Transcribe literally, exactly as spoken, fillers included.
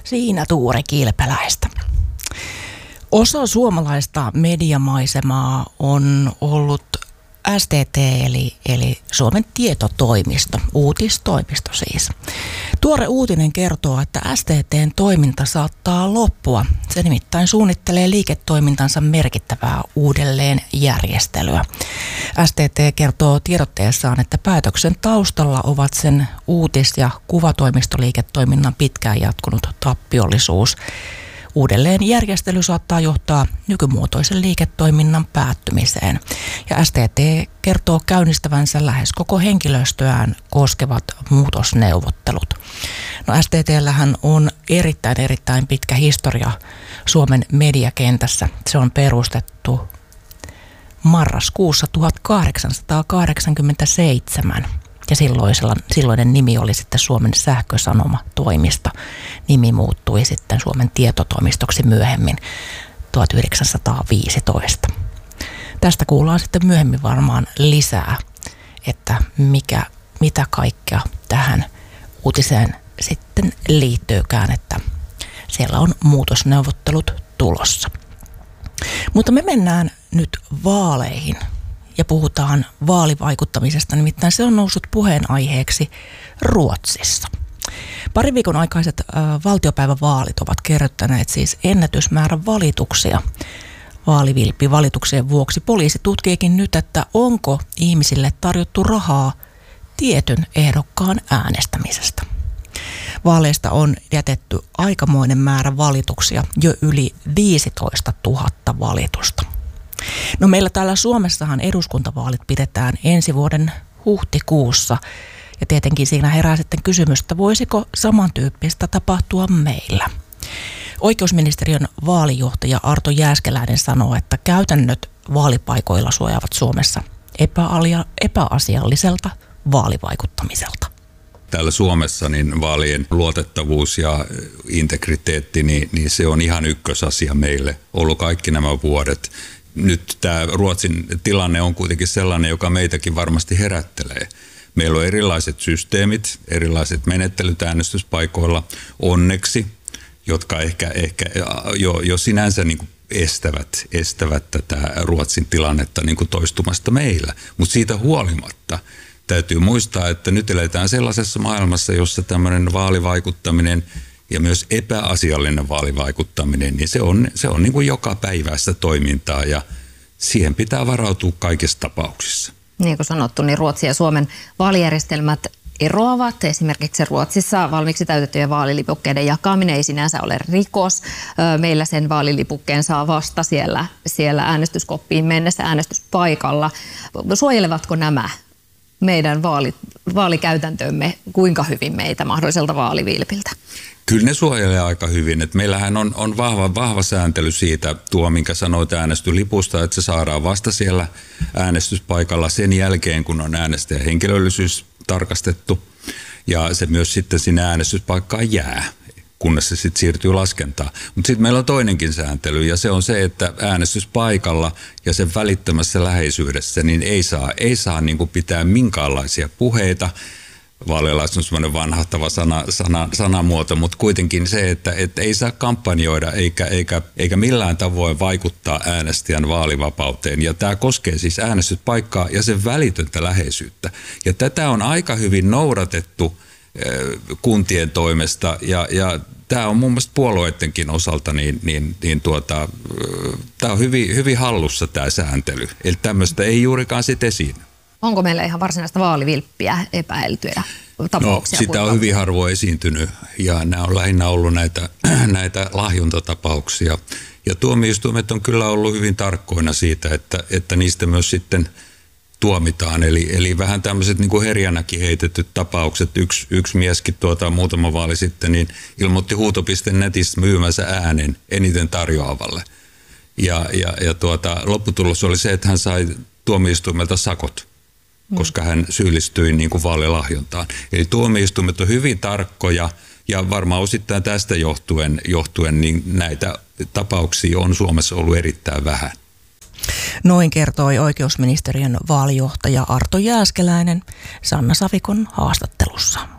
Siinä Tuure Kilpeläistä. Osa suomalaista mediamaisemaa on ollut S T T eli, eli Suomen tietotoimisto, uutistoimisto siis. Tuore uutinen kertoo, että S T T:n toiminta saattaa loppua. Se nimittäin suunnittelee liiketoimintansa merkittävää uudelleenjärjestelyä. S T T kertoo tiedotteessaan, että päätöksen taustalla ovat sen uutis- ja kuvatoimistoliiketoiminnan pitkään jatkunut tappiollisuus. Uudelleenjärjestely saattaa johtaa nykymuotoisen liiketoiminnan päättymiseen. Ja S T T kertoo käynnistävänsä lähes koko henkilöstöään koskevat muutosneuvottelut. No S T T:llähän on erittäin erittäin pitkä historia Suomen mediakentässä. Se on perustettu marraskuussa tuhatkahdeksansataakahdeksankymmentäseitsemän. Ja silloinen nimi oli sitten Suomen sähkösanoma-toimisto. Nimi muuttui sitten Suomen tietotoimistoksi myöhemmin tuhatyhdeksänsataaviisitoista. Tästä kuullaan sitten myöhemmin varmaan lisää, että mikä, mitä kaikkea tähän uutiseen sitten liittyykään, että siellä on muutosneuvottelut tulossa. Mutta me mennään nyt vaaleihin. Ja puhutaan vaalivaikuttamisesta, nimittäin se on noussut puheenaiheeksi Ruotsissa. Pari viikon aikaiset ä, valtiopäivävaalit ovat kerryttäneet siis ennätysmäärän valituksia. Vaalivilppivalituksien vuoksi poliisi tutkiikin nyt, että onko ihmisille tarjottu rahaa tietyn ehdokkaan äänestämisestä. Vaaleista on jätetty aikamoinen määrä valituksia, jo yli viisitoista tuhatta valitusta. No meillä täällä Suomessahan eduskuntavaalit pidetään ensi vuoden huhtikuussa ja tietenkin siinä herää sitten kysymys, että voisiko samantyyppistä tapahtua meillä. Oikeusministeriön vaalijohtaja Arto Jääskeläinen sanoo, että käytännöt vaalipaikoilla suojaavat Suomessa epäalia, epäasialliselta vaalivaikuttamiselta. Täällä Suomessa niin vaalien luotettavuus ja integriteetti, niin, niin se on ihan ykkösasia meille ollut kaikki nämä vuodet. Nyt tämä Ruotsin tilanne on kuitenkin sellainen, joka meitäkin varmasti herättelee. Meillä on erilaiset systeemit, erilaiset menettelyt äänestyspaikoilla onneksi, jotka ehkä, ehkä jo, jo sinänsä niin kuin estävät, estävät tätä Ruotsin tilannetta niin kuin toistumasta meillä. Mutta siitä huolimatta täytyy muistaa, että nyt eletään sellaisessa maailmassa, jossa tämmöinen vaalivaikuttaminen ja myös epäasiallinen vaalivaikuttaminen, niin se on, se on niin kuin joka päiväistä toimintaa ja siihen pitää varautua kaikissa tapauksissa. Niin kuin sanottu, niin Ruotsin ja Suomen vaalijärjestelmät eroavat. Esimerkiksi Ruotsissa valmiiksi täytettyjen vaalilipukkeiden jakaminen ei sinänsä ole rikos. Meillä sen vaalilipukkeen saa vasta siellä, siellä äänestyskoppiin mennessä äänestyspaikalla. Suojelevatko nämä meidän vaali, vaalikäytäntöömme kuinka hyvin meitä mahdolliselta vaalivilpiltä? Kyllä ne suojelee aika hyvin. Et meillähän on, on vahva, vahva sääntely siitä, tuo minkä sanoit äänestylipusta, että se saadaan vasta siellä äänestyspaikalla sen jälkeen, kun on äänestäjän henkilöllisyys tarkastettu. Ja se myös sitten sinne äänestyspaikkaan jää, kunnes se sitten siirtyy laskentaan. Mutta sitten meillä on toinenkin sääntely ja se on se, että äänestyspaikalla ja sen välittömässä läheisyydessä niin ei saa, ei saa niin kuin pitää minkäänlaisia puheita. Vaalilaissa on semmoinen vanhahtava sana, sana, sanamuoto, mutta kuitenkin se, että, että ei saa kampanjoida eikä, eikä, eikä millään tavoin vaikuttaa äänestäjän vaalivapauteen. Ja tämä koskee siis äänestyspaikkaa ja sen välitöntä läheisyyttä. Ja tätä on aika hyvin noudatettu kuntien toimesta ja, ja tämä on mun mielestä puolueidenkin osalta, niin, niin, niin tuota, tämä on hyvin, hyvin hallussa tämä sääntely. Eli tämmöistä ei juurikaan sit esiin. Onko meillä ihan varsinaista vaalivilppiä epäiltyjä tapauksia? No, sitä on hyvin harvoin esiintynyt ja nämä on lähinnä ollut näitä, näitä lahjuntatapauksia. Ja tuomioistuimet on kyllä ollut hyvin tarkkoina siitä, että, että niistä myös sitten tuomitaan. Eli, eli vähän tämmöiset niin kuin herjänäkin heitetyt tapaukset. Yksi, yksi mieskin tuota, muutama vaali sitten niin ilmoitti huuto piste netissä myymänsä äänen eniten tarjoavalle. Ja, ja, ja tuota, lopputulos oli se, että hän sai tuomioistuimelta sakot, koska hän syyllistyi niin kuin vaalilahjontaan. Eli tuomioistuimet on hyvin tarkkoja ja varmaan osittain tästä johtuen, johtuen niin näitä tapauksia on Suomessa ollut erittäin vähän. Noin kertoi oikeusministeriön vaalijohtaja Arto Jääskeläinen Sanna Savikon haastattelussa.